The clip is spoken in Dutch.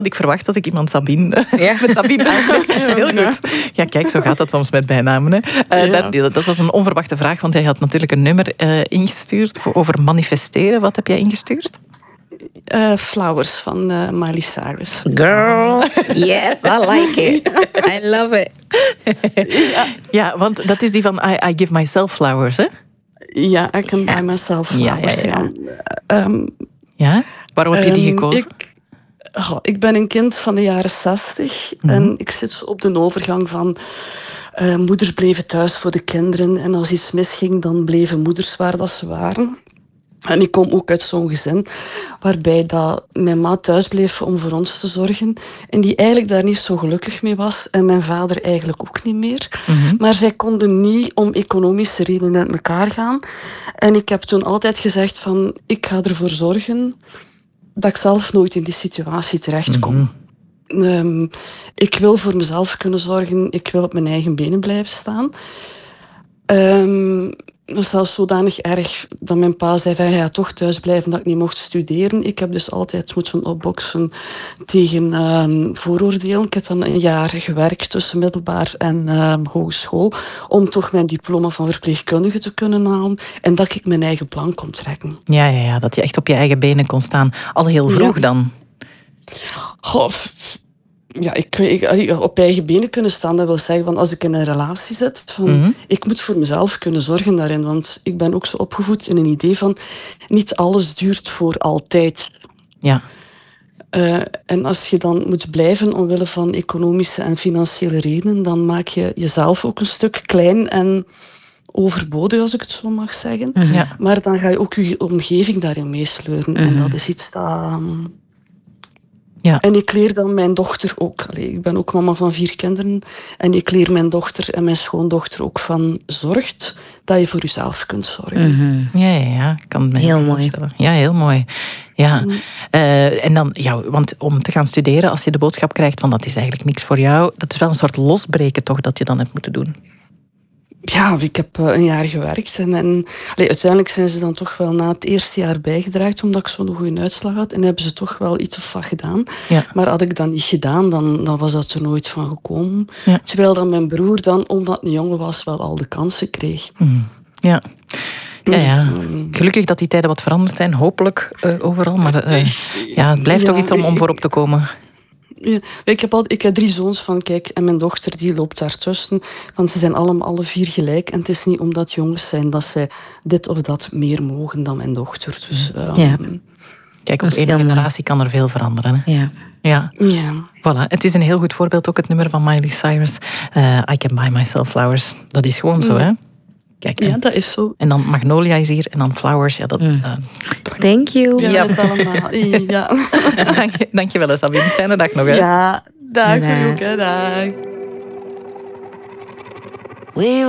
Ik verwacht als ik iemand Sabine met Sabine aanspreek. Heel goed. Ja, kijk, zo gaat dat soms met bijnamen. Hè. Dat was een onverwachte vraag, want jij had natuurlijk een nummer ingestuurd over manifesteren. Wat heb jij ingestuurd? Flowers van Miley Cyrus. Girl, yes, I like it. I love it. Ja, want dat is die van I give myself flowers, hè? Ja, I can buy myself flowers. Ja? Waarom heb je die gekozen? Ik ben een kind van de jaren 60 en ik zit op de overgang van moeders bleven thuis voor de kinderen en als iets misging, dan bleven moeders waar dat ze waren. En ik kom ook uit zo'n gezin waarbij dat mijn ma thuis bleef om voor ons te zorgen en die eigenlijk daar niet zo gelukkig mee was en mijn vader eigenlijk ook niet meer. Maar zij konden niet om economische redenen uit elkaar gaan. En ik heb toen altijd gezegd van ik ga ervoor zorgen dat ik zelf nooit in die situatie terechtkom. Ik wil voor mezelf kunnen zorgen. Ik wil op mijn eigen benen blijven staan. Het was zelfs zodanig erg dat mijn pa zei van, ja, toch thuis blijven dat ik niet mocht studeren. Ik heb dus altijd moeten opboksen tegen vooroordelen. Ik heb dan een jaar gewerkt tussen middelbaar en hogeschool om toch mijn diploma van verpleegkundige te kunnen halen en dat ik mijn eigen plan kon trekken. Ja, dat je echt op je eigen benen kon staan. Al heel vroeg dan? Ja, ik op eigen benen kunnen staan, dat wil zeggen van als ik in een relatie zit, van, ik moet voor mezelf kunnen zorgen daarin, want ik ben ook zo opgevoed in een idee van niet alles duurt voor altijd. Ja. En als je dan moet blijven omwille van economische en financiële redenen, dan maak je jezelf ook een stuk klein en overbodig, als ik het zo mag zeggen. Ja. Maar dan ga je ook je omgeving daarin meesleuren. En dat is iets dat... Ja. En ik leer dan mijn dochter ook. Ik ben ook mama van 4 kinderen. En ik leer mijn dochter en mijn schoondochter ook van zorgt dat je voor jezelf kunt zorgen. Ja. Ik kan het me heel mooi voorstellen. Ja, heel mooi. Ja. En dan, want om te gaan studeren, als je de boodschap krijgt van dat is eigenlijk niks voor jou, dat is wel een soort losbreken toch dat je dan hebt moeten doen. Ja, ik heb een jaar gewerkt en uiteindelijk zijn ze dan toch wel na het eerste jaar bijgedraaid omdat ik zo'n goede uitslag had en hebben ze toch wel iets of wat gedaan. Ja. Maar had ik dat niet gedaan, dan was dat er nooit van gekomen. Ja. Terwijl dan mijn broer dan, omdat hij een jongen was, wel al de kansen kreeg. Ja. Ja. Gelukkig dat die tijden wat veranderd zijn, hopelijk overal, maar het blijft toch iets om voorop te komen. Ja, ik heb 3 zoons van, kijk, en mijn dochter die loopt daartussen. Want ze zijn alle 4 gelijk. En het is niet omdat jongens zijn dat zij dit of dat meer mogen dan mijn dochter. Dus, kijk, op 1 generatie kan er veel veranderen. Hè? Ja. Voilà. Het is een heel goed voorbeeld, ook het nummer van Miley Cyrus. I can buy myself flowers. Dat is gewoon zo, hè? Kijk, dat is zo. En dan Magnolia is hier en dan Flowers. Ja, dat, Thank you. Ja, dat allemaal. Ja. Dank je wel, Sabine. Fijne dag nog, hè? Ja, dag voor u ook, hè. Dag.